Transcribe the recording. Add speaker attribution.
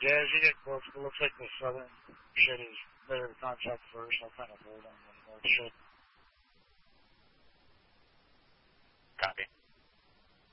Speaker 1: Yeah, as you get close, it looks like the southern shit is better to contact first. I'll kind of hold on the north shit.